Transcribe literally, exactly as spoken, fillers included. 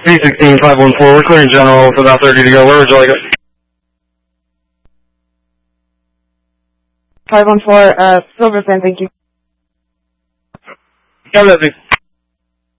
B sixteen five one four, we're clearing general with about thirty to go. Where would you like it? five one four, uh, Silverfin, thank you. Got that,